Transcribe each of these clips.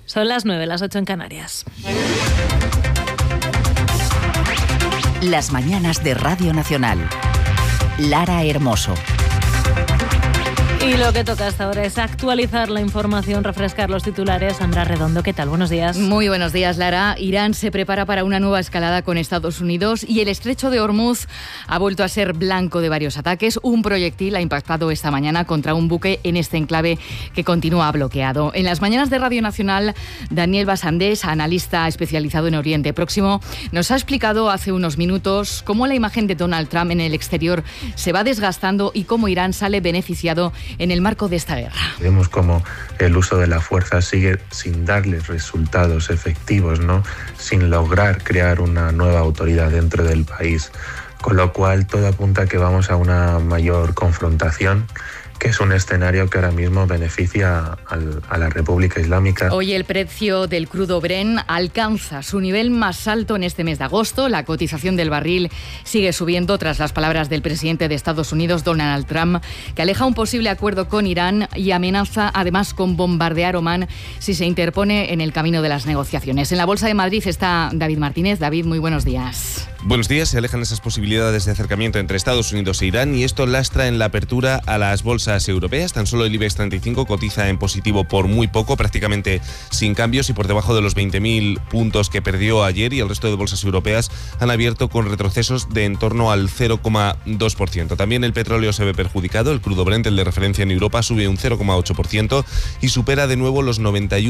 Son las 9, las 8 en Canarias. Las mañanas de Radio Nacional. Lara Hermoso. Y lo que toca hasta ahora es actualizar la información, refrescar los titulares. Sandra Redondo, ¿qué tal? Buenos días. Muy buenos días, Lara. Irán se prepara para una nueva escalada con Estados Unidos y el estrecho de Hormuz ha vuelto a ser blanco de varios ataques. Un proyectil ha impactado esta mañana contra un buque en este enclave que continúa bloqueado. En las mañanas de Radio Nacional, Daniel Basandés, analista especializado en Oriente Próximo, nos ha explicado hace unos minutos cómo la imagen de Donald Trump en el exterior se va desgastando y cómo Irán sale beneficiado en el marco de esta guerra. Vemos cómo el uso de la fuerza sigue sin darles resultados efectivos, ¿no? Sin lograr crear una nueva autoridad dentro del país, con lo cual todo apunta a que vamos a una mayor confrontación, que es un escenario que ahora mismo beneficia a la República Islámica. Hoy el precio del crudo Brent alcanza su nivel más alto en este mes de agosto. La cotización del barril sigue subiendo tras las palabras del presidente de Estados Unidos, Donald Trump, que aleja un posible acuerdo con Irán y amenaza además con bombardear Omán si se interpone en el camino de las negociaciones. En la Bolsa de Madrid está David Martínez. David, muy buenos días. Buenos días. Se alejan esas posibilidades de acercamiento entre Estados Unidos e Irán y esto lastra en la apertura a las bolsas europeas. Tan solo el IBEX 35 cotiza en positivo por muy poco, prácticamente sin cambios y por debajo de los 20.000 puntos que perdió ayer, y el resto de bolsas europeas han abierto con retrocesos de en torno al 0,2%. También el petróleo se ve perjudicado. El crudo Brent, el de referencia en Europa, sube un 0,8% y supera de nuevo los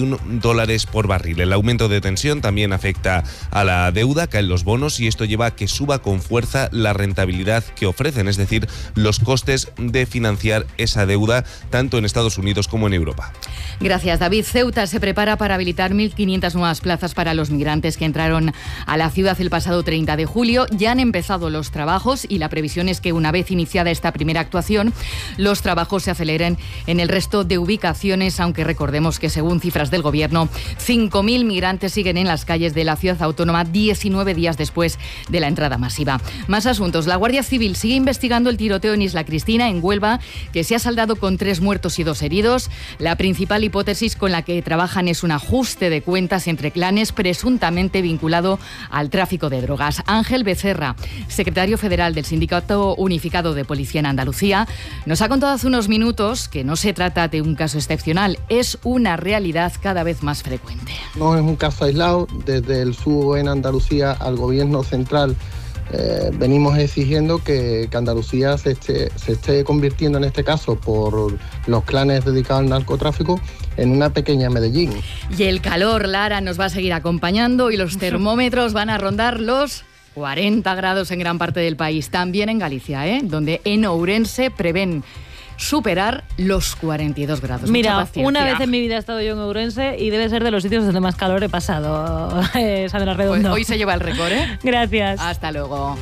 $91 por barril. El aumento de tensión también afecta a la deuda, caen los bonos y esto lleva a que suba con fuerza la rentabilidad que ofrecen, es decir, los costes de financiar esa deuda tanto en Estados Unidos como en Europa. Gracias, David. Ceuta se prepara para habilitar 1.500 nuevas plazas para los migrantes que entraron a la ciudad el pasado 30 de julio. Ya han empezado los trabajos y la previsión es que una vez iniciada esta primera actuación, los trabajos se aceleren en el resto de ubicaciones, aunque recordemos que según cifras del Gobierno, 5.000 migrantes siguen en las calles de la ciudad autónoma 19 días después de la entrada masiva. Más asuntos. La Guardia Civil sigue investigando el tiroteo en Isla Cristina, en Huelva, que se ha saldado con 3 muertos y 2 heridos. La principal hipótesis con la que trabajan es un ajuste de cuentas entre clanes presuntamente vinculado al tráfico de drogas. Ángel Becerra, secretario federal del Sindicato Unificado de Policía en Andalucía, nos ha contado hace unos minutos que no se trata de un caso excepcional, es una realidad cada vez más frecuente. No es un caso aislado. Desde el sur en Andalucía al gobierno central venimos exigiendo que Andalucía se esté convirtiendo, en este caso por los clanes dedicados al narcotráfico, en una pequeña Medellín. Y el calor, Lara, nos va a seguir acompañando y los termómetros van a rondar los 40 grados en gran parte del país, también en Galicia, donde en Ourense prevén superar los 42 grados. Mira, una vez en mi vida he estado yo en Ourense y debe ser de los sitios donde más calor he pasado. Sandra Redondo. Pues hoy se lleva el récord, ¿eh? Gracias. Hasta luego.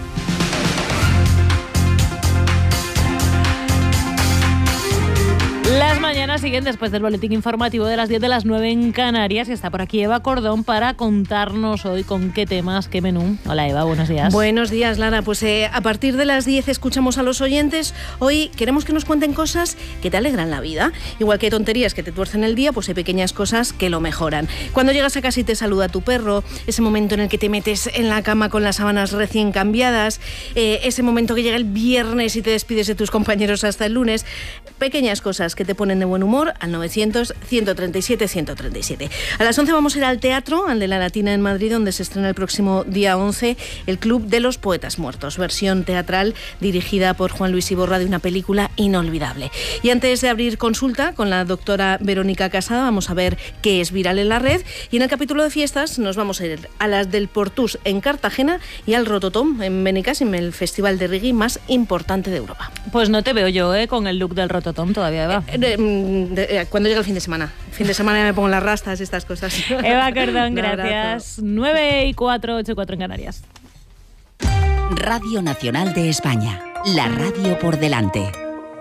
Las mañanas siguen después del boletín informativo de las 10 de las 9 en Canarias y está por aquí Eva Cordón para contarnos hoy con qué temas, qué menú. Hola Eva, buenos días. Buenos días, Lara. Pues a partir de las 10 escuchamos a los oyentes. Hoy queremos que nos cuenten cosas que te alegran la vida. Igual que tonterías que te tuercen el día, pues hay pequeñas cosas que lo mejoran. Cuando llegas a casa y te saluda tu perro, ese momento en el que te metes en la cama con las sábanas recién cambiadas, ese momento que llega el viernes y te despides de tus compañeros hasta el lunes, pequeñas cosas que te ponen de buen humor al 900-137-137. A las 11 vamos a ir al teatro, al de la Latina en Madrid, donde se estrena el próximo día 11 El Club de los Poetas Muertos, versión teatral dirigida por Juan Luis Iborra de una película inolvidable. Y antes de abrir consulta con la doctora Verónica Casada, vamos a ver qué es viral en la red. Y en el capítulo de fiestas nos vamos a ir a las del Portús en Cartagena y al Rototom en Benicàssim, el festival de reggae más importante de Europa. Pues no te veo yo con el look del Rototom todavía, Eva. Cuando llega el fin de semana. Fin de semana me pongo las rastas y estas cosas. Eva Cordón, gracias. 9:04, 8:04 en Canarias. Radio Nacional de España. La radio por delante.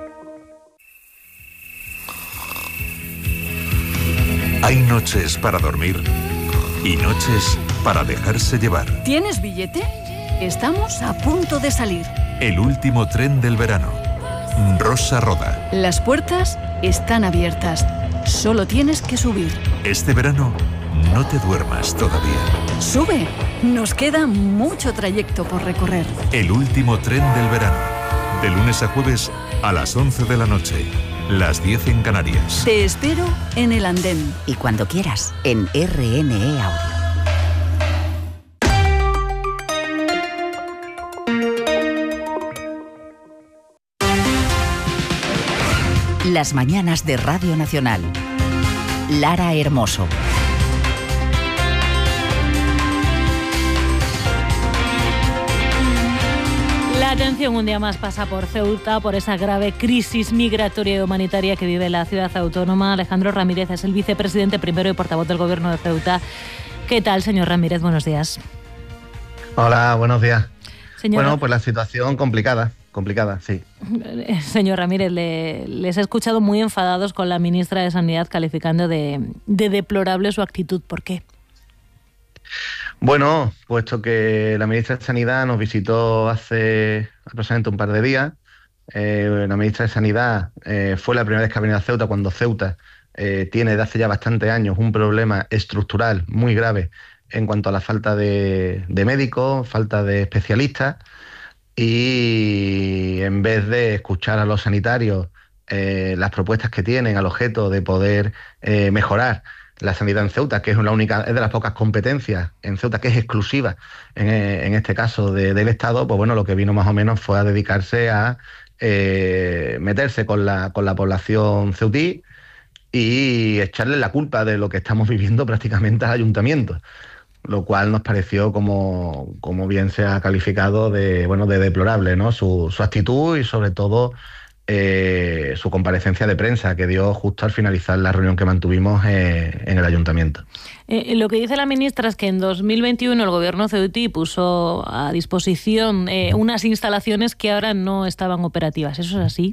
Hay noches para dormir y noches para dejarse llevar. ¿Tienes billete? Estamos a punto de salir. El último tren del verano. Rosa Roda. Las puertas están abiertas. Solo tienes que subir. Este verano, no te duermas todavía. ¡Sube! Nos queda mucho trayecto por recorrer. El último tren del verano. De lunes a jueves a las 11 de la noche. Las 10 en Canarias. Te espero en el andén. Y cuando quieras, en RNE Audio. Las mañanas de Radio Nacional. Lara Hermoso. La atención un día más pasa por Ceuta, por esa grave crisis migratoria y humanitaria que vive la ciudad autónoma. Alejandro Ramírez es el vicepresidente primero y portavoz del Gobierno de Ceuta. ¿Qué tal, señor Ramírez? Buenos días. Hola, buenos días. Señor... Bueno, pues la situación complicada, sí. Señor Ramírez, les he escuchado muy enfadados con la ministra de Sanidad, calificando de deplorable su actitud. ¿Por qué? Bueno, puesto que la ministra de Sanidad nos visitó hace aproximadamente un par de días, la ministra de Sanidad fue la primera vez que ha venido a Ceuta, cuando Ceuta tiene desde hace ya bastantes años un problema estructural muy grave en cuanto a la falta de médicos, falta de especialistas, y en vez de escuchar a los sanitarios las propuestas que tienen al objeto de poder mejorar la sanidad en Ceuta, que es de las pocas competencias en Ceuta que es exclusiva en este caso del Estado, pues bueno, lo que vino más o menos fue a dedicarse a meterse con la población ceutí y echarle la culpa de lo que estamos viviendo prácticamente al ayuntamiento, lo cual nos pareció, como bien se ha calificado, de deplorable, ¿no? Su actitud y sobre todo su comparecencia de prensa que dio justo al finalizar la reunión que mantuvimos en el ayuntamiento. Lo que dice la ministra es que en 2021 el gobierno ceutí puso a disposición unas instalaciones que ahora no estaban operativas. ¿Eso es así?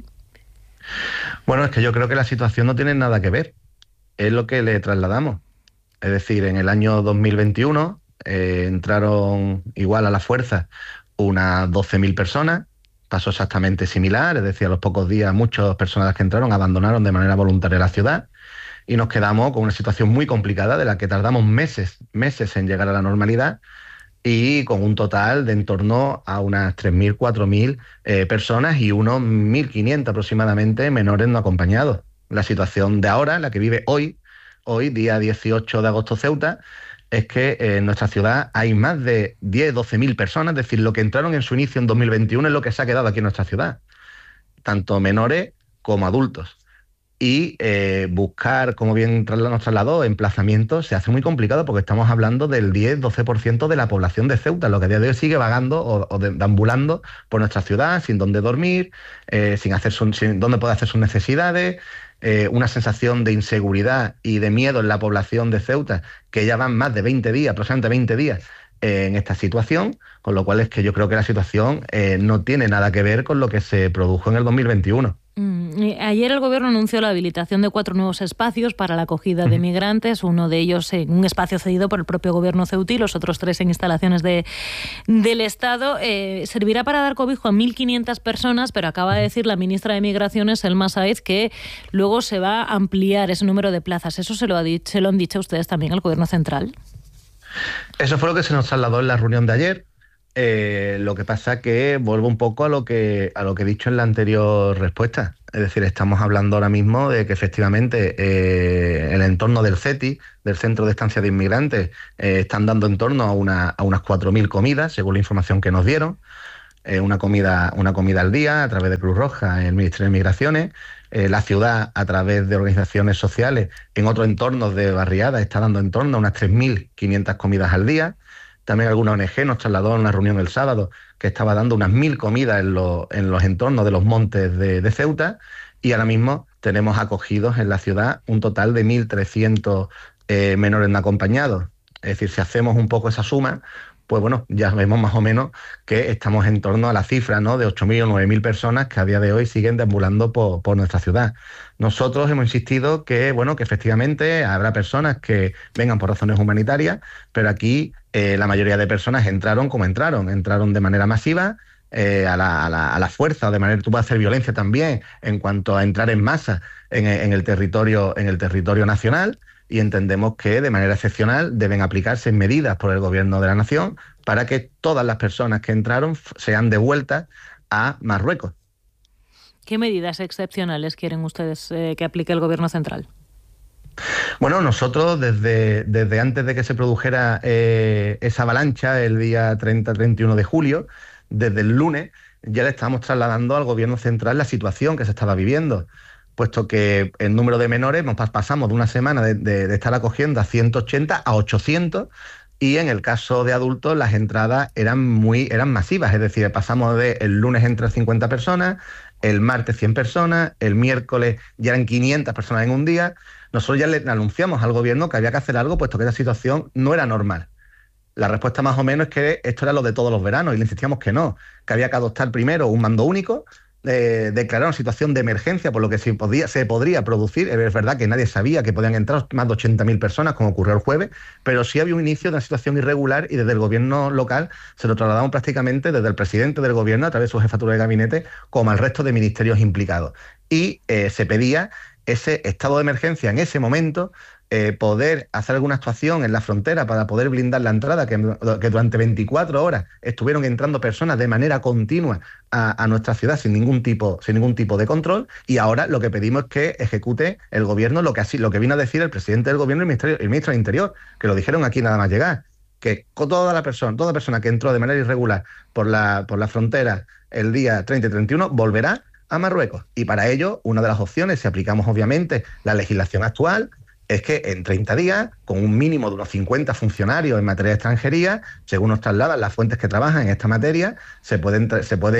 Bueno, es que yo creo que la situación no tiene nada que ver. Es lo que le trasladamos. Es decir, en el año 2021 entraron igual a la fuerza unas 12.000 personas. Pasó exactamente similar, es decir, a los pocos días muchas personas que entraron abandonaron de manera voluntaria la ciudad y nos quedamos con una situación muy complicada de la que tardamos meses en llegar a la normalidad, y con un total de en torno a unas 3.000, 4.000 personas y unos 1.500 aproximadamente menores no acompañados. La situación de ahora, la que vive hoy, día 18 de agosto, Ceuta, es que en nuestra ciudad hay más de 10, 12.000 personas, es decir, lo que entraron en su inicio en 2021 es lo que se ha quedado aquí en nuestra ciudad, tanto menores como adultos. Y buscar, como bien nos trasladó, emplazamientos se hace muy complicado porque estamos hablando del 10-12% de la población de Ceuta, lo que a día de hoy sigue vagando o deambulando por nuestra ciudad sin dónde dormir, sin dónde poder hacer sus necesidades. Una sensación de inseguridad y de miedo en la población de Ceuta, que ya van más de 20 días, aproximadamente 20 días en esta situación, con lo cual es que yo creo que la situación no tiene nada que ver con lo que se produjo en el 2021. Ayer el Gobierno anunció la habilitación de 4 nuevos espacios para la acogida de migrantes, uno de ellos en un espacio cedido por el propio Gobierno ceutí, los otros 3 en instalaciones del Estado. Servirá para dar cobijo a 1.500 personas, pero acaba de decir la ministra de Migraciones, Elma Sáez, que luego se va a ampliar ese número de plazas. ¿Eso se lo han dicho ustedes también al Gobierno central? Eso fue lo que se nos trasladó en la reunión de ayer. Lo que pasa que vuelvo un poco a lo que he dicho en la anterior respuesta. Es decir, estamos hablando ahora mismo de que efectivamente el entorno del CETI, del Centro de Estancia de Inmigrantes, están dando en torno a unas 4.000 comidas, según la información que nos dieron. Una comida al día a través de Cruz Roja, el Ministerio de Migraciones. La ciudad, a través de organizaciones sociales, en otros entornos de barriadas, está dando en torno a unas 3.500 comidas al día. También alguna ONG nos trasladó en una reunión el sábado que estaba dando unas 1.000 comidas en los entornos de los montes de Ceuta, y ahora mismo tenemos acogidos en la ciudad un total de 1.300 menores no acompañados. Es decir, si hacemos un poco esa suma, pues bueno, ya vemos más o menos que estamos en torno a la cifra, ¿no?, de 8.000 o 9.000 personas que a día de hoy siguen deambulando por nuestra ciudad. Nosotros hemos insistido que efectivamente habrá personas que vengan por razones humanitarias, pero aquí la mayoría de personas entraron como entraron de manera masiva, a la fuerza, o de manera que tú puedas hacer violencia también en cuanto a entrar en masa en el territorio nacional, y entendemos que de manera excepcional deben aplicarse medidas por el Gobierno de la Nación para que todas las personas que entraron sean devueltas a Marruecos. ¿Qué medidas excepcionales quieren ustedes que aplique el Gobierno central? Bueno, nosotros desde antes de que se produjera esa avalancha el día 30-31 de julio, desde el lunes, ya le estábamos trasladando al Gobierno central la situación que se estaba viviendo, puesto que el número de menores pasamos de una semana de estar acogiendo a 180 a 800, y en el caso de adultos las entradas eran masivas, es decir, pasamos el lunes entre 50 personas, el martes 100 personas, el miércoles ya eran 500 personas en un día. Nosotros ya le anunciamos al Gobierno que había que hacer algo, puesto que esa situación no era normal. La respuesta más o menos es que esto era lo de todos los veranos, y le insistíamos que no, que había que adoptar primero un mando único, declarar una situación de emergencia, por lo que se podría producir. Es verdad que nadie sabía que podían entrar más de 80.000 personas, como ocurrió el jueves, pero sí había un inicio de una situación irregular, y desde el Gobierno local se lo trasladamos prácticamente desde el presidente del Gobierno, a través de su jefatura de gabinete, como al resto de ministerios implicados. Y se pedía ese estado de emergencia en ese momento, poder hacer alguna actuación en la frontera para poder blindar la entrada, que durante 24 horas estuvieron entrando personas de manera continua a nuestra ciudad sin ningún tipo de control. Y ahora lo que pedimos es que ejecute el Gobierno lo que vino a decir el presidente del Gobierno y el ministro del Interior, que lo dijeron aquí nada más llegar, que toda persona que entró de manera irregular por la frontera el día 30 y 31 volverá a Marruecos. Y para ello, una de las opciones, si aplicamos obviamente la legislación actual, es que en 30 días, con un mínimo de unos 50 funcionarios en materia de extranjería, según nos trasladan las fuentes que trabajan en esta materia, se pueden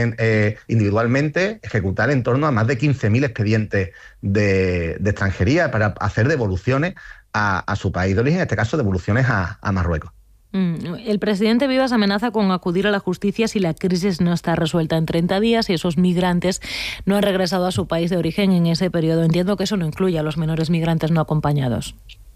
individualmente ejecutar en torno a más de 15.000 expedientes de extranjería para hacer devoluciones a su país de origen, en este caso devoluciones a Marruecos. El presidente Vivas amenaza con acudir a la justicia si la crisis no está resuelta en 30 días y esos migrantes no han regresado a su país de origen en ese periodo. Entiendo que eso no incluye a los menores migrantes no acompañados.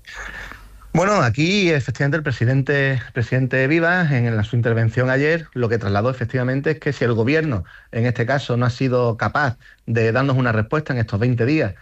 Bueno, aquí efectivamente el presidente Vivas, en su intervención ayer, lo que trasladó efectivamente es que si el Gobierno, en este caso, no ha sido capaz de darnos una respuesta en estos 20 días,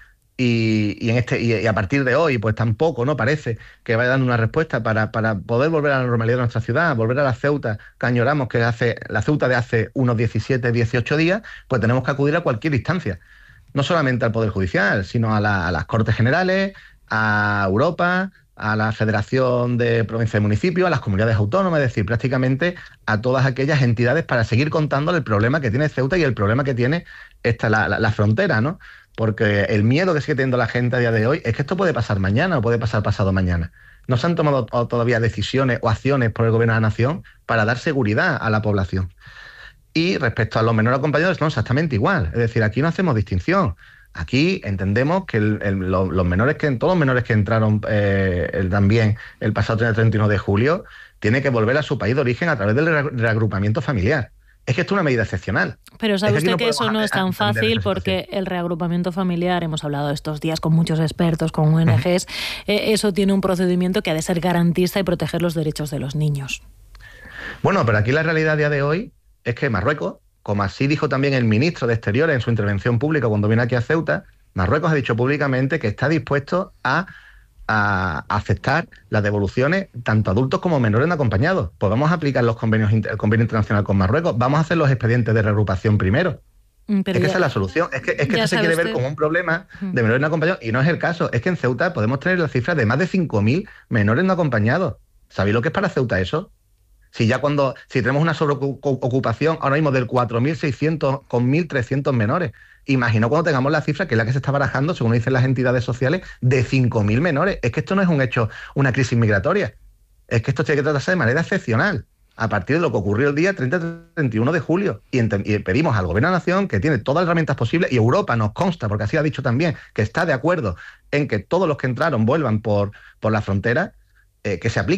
y a partir de hoy, pues tampoco, ¿no? Parece que vaya dando una respuesta para poder volver a la normalidad de nuestra ciudad, volver a la Ceuta que añoramos, que la Ceuta de hace unos 17, 18 días, pues tenemos que acudir a cualquier instancia. No solamente al Poder Judicial, sino a las Cortes Generales, a Europa, a la Federación de Provincias y Municipios, a las comunidades autónomas, es decir, prácticamente a todas aquellas entidades, para seguir contándole el problema que tiene Ceuta y el problema que tiene la frontera, ¿no? Porque el miedo que sigue teniendo la gente a día de hoy es que esto puede pasar mañana o puede pasar pasado mañana. No se han tomado todavía decisiones o acciones por el Gobierno de la Nación para dar seguridad a la población. Y respecto a los menores acompañados, no, exactamente igual. Es decir, aquí no hacemos distinción. Aquí entendemos que todos los menores que entraron también el pasado 31 de julio, tienen que volver a su país de origen a través del reagrupamiento familiar. Es que esto es una medida excepcional. Pero sabe usted que eso no es tan fácil, porque el reagrupamiento familiar, hemos hablado estos días con muchos expertos, con ONGs, eso tiene un procedimiento que ha de ser garantista y proteger los derechos de los niños. Bueno, pero aquí la realidad a día de hoy es que Marruecos, como así dijo también el ministro de Exteriores en su intervención pública cuando vino aquí a Ceuta, Marruecos ha dicho públicamente que está dispuesto a aceptar las devoluciones, tanto adultos como menores no acompañados. Pues vamos a aplicar el convenio internacional con Marruecos, vamos a hacer los expedientes de reagrupación primero. Pero es que esa es la solución. Es que esto se quiere ver como un problema de menores no acompañados, y no es el caso. Es que en Ceuta podemos tener la cifra de más de 5.000 menores no acompañados. ¿Sabéis lo que es para Ceuta eso? Si tenemos una sobreocupación ahora mismo del 4.600 con 1.300 menores, imagino cuando tengamos la cifra, que es la que se está barajando, según dicen las entidades sociales, de 5.000 menores. Es que esto no es un hecho, una crisis migratoria. Es que esto tiene que tratarse de manera excepcional, a partir de lo que ocurrió el día 30-31 de julio. Y pedimos al Gobierno de la Nación, que tiene todas las herramientas posibles, y Europa nos consta, porque así ha dicho también, que está de acuerdo en que todos los que entraron vuelvan por la frontera, que se aplique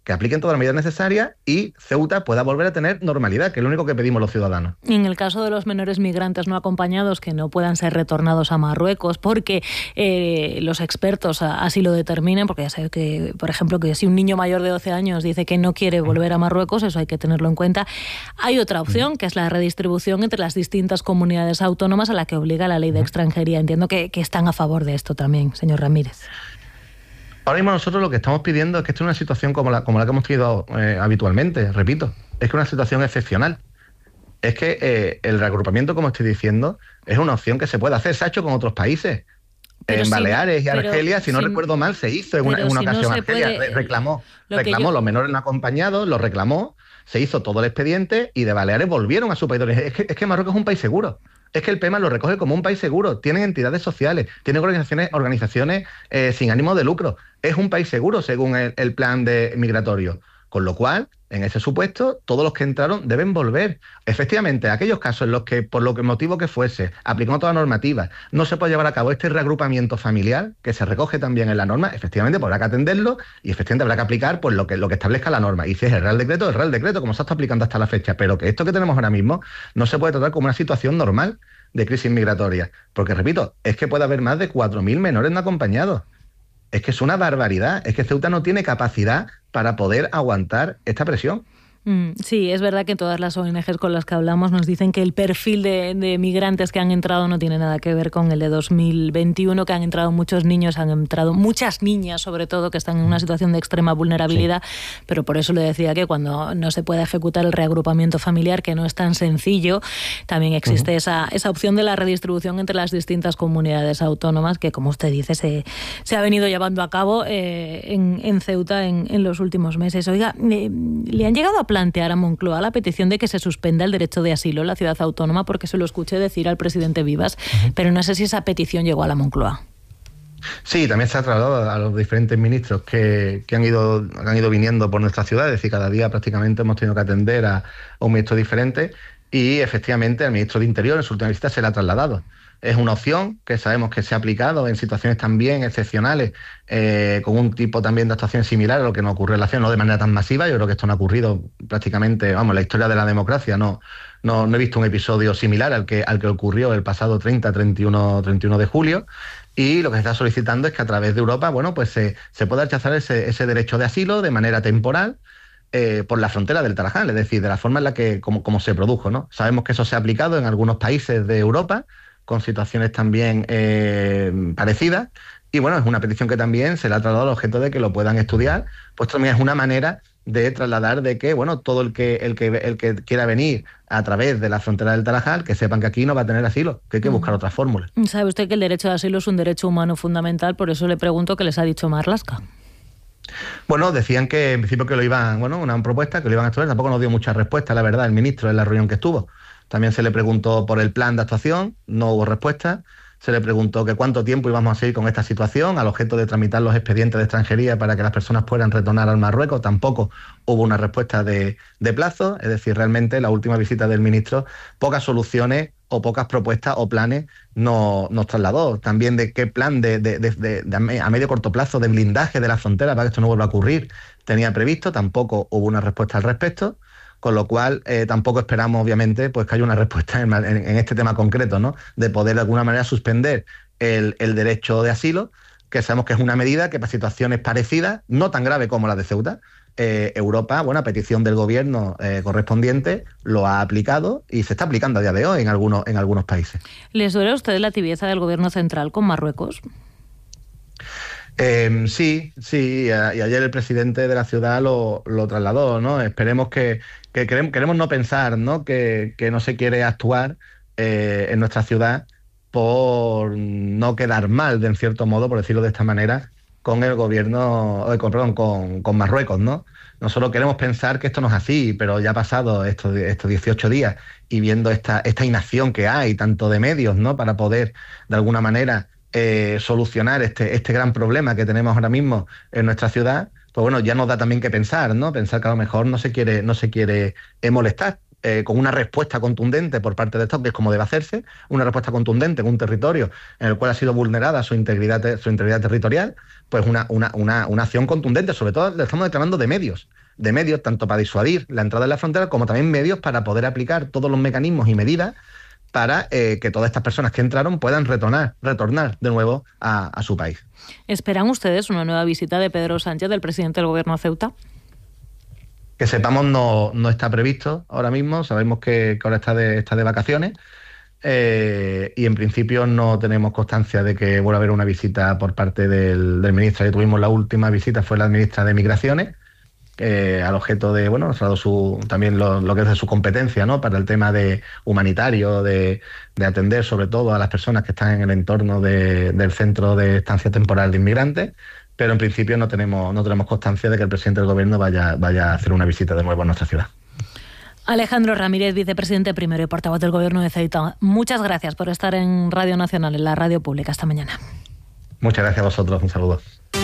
que apliquen todas las medidas necesarias y Ceuta pueda volver a tener normalidad, que es lo único que pedimos los ciudadanos. Y en el caso de los menores migrantes no acompañados que no puedan ser retornados a Marruecos porque los expertos así lo determinen, porque ya sabes que, por ejemplo, que si un niño mayor de 12 años dice que no quiere volver a Marruecos, eso hay que tenerlo en cuenta. Hay otra opción, que es la redistribución entre las distintas comunidades autónomas a la que obliga la ley de extranjería. Entiendo que están a favor de esto también, señor Ramírez. Ahora mismo nosotros lo que estamos pidiendo es que esto es una situación como la que hemos tenido habitualmente, repito, es que es una situación excepcional. Es que el reagrupamiento, como estoy diciendo, es una opción que se puede hacer, se ha hecho con otros países. Pero en Baleares y Argelia, si no recuerdo mal, se hizo en una ocasión. Argelia reclamó los menores no acompañados, los reclamó, se hizo todo el expediente y de Baleares volvieron a su país. Es que Marruecos es un país seguro. Es que el PEMA lo recoge como un país seguro. Tienen entidades sociales, tienen organizaciones sin ánimo de lucro. Es un país seguro según el plan migratorio. Con lo cual, en ese supuesto, todos los que entraron deben volver. Efectivamente, aquellos casos en los que, por lo que motivo que fuese, aplicando toda normativa, no se puede llevar a cabo este reagrupamiento familiar, que se recoge también en la norma, efectivamente habrá que atenderlo y efectivamente habrá que aplicar pues, lo que establezca la norma. Y si es el Real Decreto, como se está aplicando hasta la fecha. Pero que esto que tenemos ahora mismo no se puede tratar como una situación normal de crisis migratoria. Porque, repito, es que puede haber más de 4.000 menores no acompañados. Es que es una barbaridad. Es que Ceuta no tiene capacidad para poder aguantar esta presión. Sí, es verdad que todas las ONGs con las que hablamos nos dicen que el perfil de migrantes que han entrado no tiene nada que ver con el de 2021, que han entrado muchos niños, han entrado muchas niñas sobre todo, que están en una situación de extrema vulnerabilidad, sí. Pero por eso le decía que cuando no se puede ejecutar el reagrupamiento familiar, que no es tan sencillo, también existe esa opción de la redistribución entre las distintas comunidades autónomas que, como usted dice, se ha venido llevando a cabo en Ceuta en los últimos meses. Oiga, ¿le han llegado a plantear a Moncloa la petición de que se suspenda el derecho de asilo en la ciudad autónoma? Porque se lo escuché decir al presidente Vivas, pero no sé si esa petición llegó a la Moncloa. Sí, también se ha trasladado a los diferentes ministros que han ido viniendo por nuestra ciudad, es decir, cada día prácticamente hemos tenido que atender a un ministro diferente y efectivamente al ministro de Interior en su última visita se le ha trasladado. Es una opción que sabemos que se ha aplicado en situaciones también excepcionales, con un tipo también de actuación similar a lo que nos ocurrió en la ciudad, no de manera tan masiva. Yo creo que esto no ha ocurrido prácticamente, en la historia de la democracia. No he visto un episodio similar al que ocurrió el pasado 31 de julio. Y lo que se está solicitando es que a través de Europa, pues se pueda rechazar ese derecho de asilo de manera temporal, por la frontera del Tarajal, es decir, de la forma en la que como se produjo, ¿no? Sabemos que eso se ha aplicado en algunos países de Europa, con situaciones también parecidas, y es una petición que también se le ha trasladado al objeto de que lo puedan estudiar, pues también es una manera de trasladar de que, todo el que quiera venir a través de la frontera del Tarajal, que sepan que aquí no va a tener asilo, que hay que buscar otras fórmulas. Sabe usted que el derecho de asilo es un derecho humano fundamental, por eso le pregunto qué les ha dicho Marlaska. Decían que en principio que lo iban, una propuesta que lo iban a estudiar, tampoco nos dio mucha respuesta, la verdad, el ministro en la reunión que estuvo. También se le preguntó por el plan de actuación, no hubo respuesta. Se le preguntó que cuánto tiempo íbamos a seguir con esta situación, al objeto de tramitar los expedientes de extranjería para que las personas puedan retornar al Marruecos. Tampoco hubo una respuesta de plazo, es decir, realmente la última visita del ministro, pocas soluciones o pocas propuestas o planes nos trasladó. También de qué plan a medio corto plazo de blindaje de la frontera para que esto no vuelva a ocurrir tenía previsto, tampoco hubo una respuesta al respecto. Con lo cual tampoco esperamos, obviamente, pues que haya una respuesta en este tema concreto, ¿no? De poder de alguna manera suspender el derecho de asilo, que sabemos que es una medida que para situaciones parecidas, no tan grave como la de Ceuta, Europa, a petición del gobierno correspondiente, lo ha aplicado y se está aplicando a día de hoy en algunos países. ¿Les duele a ustedes la tibieza del gobierno central con Marruecos? Sí, y ayer el presidente de la ciudad lo trasladó, ¿no? Esperemos queremos no pensar, ¿no? Que no se quiere actuar en nuestra ciudad por no quedar mal, en cierto modo, por decirlo de esta manera, con el gobierno, con Marruecos, ¿no? Nosotros queremos pensar que esto no es así, pero ya ha pasado estos 18 días y viendo esta inacción que hay, tanto de medios, ¿no? Para poder, de alguna manera, solucionar este gran problema que tenemos ahora mismo en nuestra ciudad, pues ya nos da también que pensar, ¿no? Pensar que a lo mejor no se quiere molestar con una respuesta contundente por parte de Estado, que es como debe hacerse, una respuesta contundente en un territorio en el cual ha sido vulnerada su integridad territorial, pues una acción contundente. Sobre todo le estamos reclamando de medios, de medios, tanto para disuadir la entrada en la frontera, como también medios para poder aplicar todos los mecanismos y medidas para que todas estas personas que entraron puedan retornar de nuevo a su país. ¿Esperan ustedes una nueva visita de Pedro Sánchez, del presidente del Gobierno a Ceuta? Que sepamos, no está previsto ahora mismo. Sabemos que ahora está de vacaciones y en principio no tenemos constancia de que vuelva a haber una visita por parte del ministro. Ya tuvimos la última visita, fue la ministra de Migraciones, al objeto de, nos ha dado también lo que es de su competencia, ¿no?, para el tema de humanitario, de atender sobre todo a las personas que están en el entorno del centro de estancia temporal de inmigrantes, pero en principio no tenemos constancia de que el presidente del Gobierno vaya a hacer una visita de nuevo a nuestra ciudad. Alejandro Ramírez, vicepresidente primero y portavoz del Gobierno de Ceuta, muchas gracias por estar en Radio Nacional, en la radio pública, esta mañana. Muchas gracias a vosotros, un saludo.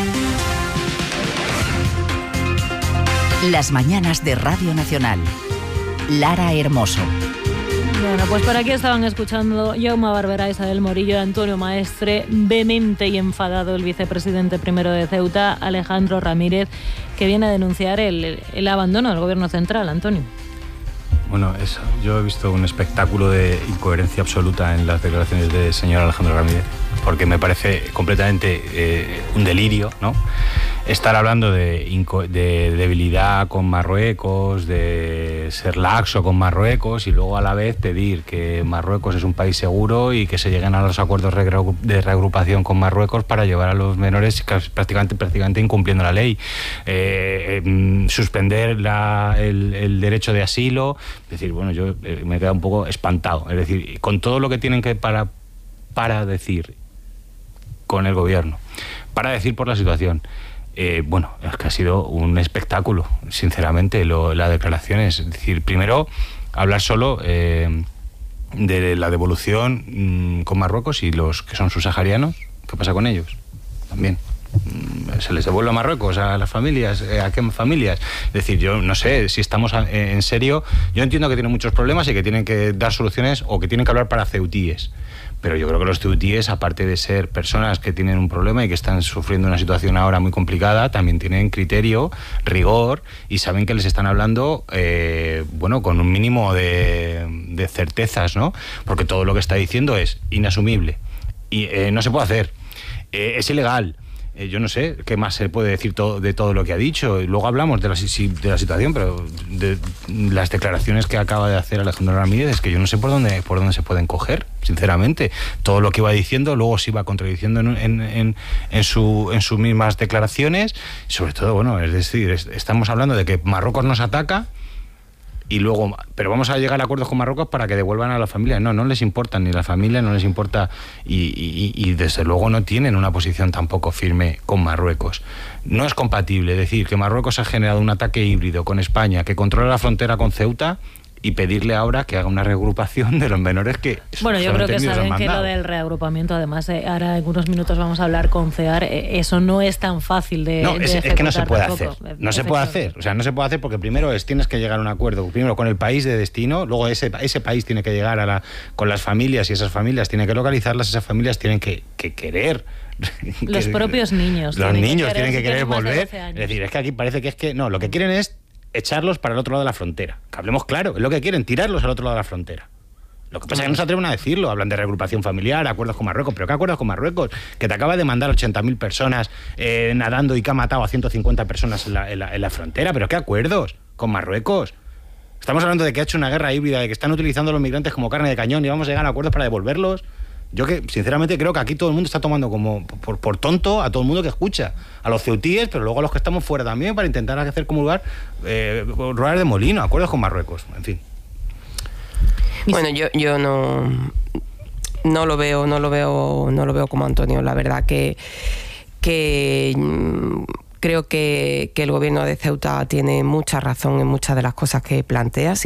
Las mañanas de Radio Nacional. Lara Hermoso. Bueno, pues por aquí estaban escuchando Jaume Barberá, Isabel Morillo y Antonio Maestre, vehemente y enfadado el vicepresidente primero de Ceuta, Alejandro Ramírez, que viene a denunciar el abandono del Gobierno central. Antonio. Bueno, yo he visto un espectáculo de incoherencia absoluta en las declaraciones del señor Alejandro Ramírez, porque me parece completamente un delirio, ¿no?, estar hablando de debilidad con Marruecos, de ser laxo con Marruecos y luego a la vez pedir que Marruecos es un país seguro y que se lleguen a los acuerdos de reagrupación con Marruecos para llevar a los menores prácticamente incumpliendo la ley. Suspender el derecho de asilo. Es decir, bueno, yo me he quedado un poco espantado. Es decir, con todo lo que tienen que para decir con el gobierno, para decir por la situación. Bueno, es que ha sido un espectáculo, sinceramente, las declaraciones. Es decir, primero, hablar solo de la devolución con Marruecos y los que son subsaharianos. ¿Qué pasa con ellos? También. ¿Se les devuelve a Marruecos, a las familias? ¿A qué familias? Es decir, yo no sé si estamos en serio. Yo entiendo que tienen muchos problemas y que tienen que dar soluciones o que tienen que hablar para ceutíes. Pero yo creo que los ceutíes, aparte de ser personas que tienen un problema y que están sufriendo una situación ahora muy complicada, también tienen criterio, rigor y saben que les están hablando, con un mínimo de certezas, ¿no? Porque todo lo que está diciendo es inasumible y no se puede hacer, es ilegal. Yo no sé qué más se puede decir de todo lo que ha dicho. Luego hablamos de la situación, pero de las declaraciones que acaba de hacer Alejandro Ramírez es que yo no sé por dónde se pueden coger, sinceramente. Todo lo que iba diciendo luego se iba contradiciendo en sus mismas declaraciones. Y sobre todo, bueno, es decir, estamos hablando de que Marruecos nos ataca y luego, pero vamos a llegar a acuerdos con Marruecos para que devuelvan a la familia. No les importa ni la familia, no les importa y desde luego no tienen una posición tampoco firme con Marruecos. No es compatible decir que Marruecos ha generado un ataque híbrido con España, que controla la frontera con Ceuta, y pedirle ahora que haga una reagrupación de los menores que... Bueno, yo creo que saben que lo del reagrupamiento, además, ahora en unos minutos vamos a hablar con CEAR, eso no es tan fácil de es que no se puede hacer. No se puede hacer. O sea, no se puede hacer porque primero tienes que llegar a un acuerdo, primero con el país de destino, luego ese país tiene que llegar con las familias y esas familias tienen que localizarlas, esas familias tienen que querer... Los propios niños. Los niños tienen que querer volver. Es decir, es que aquí parece que no, lo que quieren es echarlos para el otro lado de la frontera. Que hablemos claro, es lo que quieren, tirarlos al otro lado de la frontera. Lo que pasa es que no se atreven a decirlo, hablan de reagrupación familiar, acuerdos con Marruecos, pero ¿qué acuerdos con Marruecos? Que te acaba de mandar 80.000 personas nadando y que ha matado a 150 personas en la frontera, pero ¿qué acuerdos con Marruecos? Estamos hablando de que ha hecho una guerra híbrida, de que están utilizando a los migrantes como carne de cañón y vamos a llegar a acuerdos para devolverlos. Yo que sinceramente creo que aquí todo el mundo está tomando como por tonto a todo el mundo que escucha, a los ceutíes, pero luego a los que estamos fuera también, para intentar hacer como ruedas de molino, acuerdos con Marruecos, en fin. Bueno, yo no lo veo como Antonio, la verdad que creo que el gobierno de Ceuta tiene mucha razón en muchas de las cosas que plantea.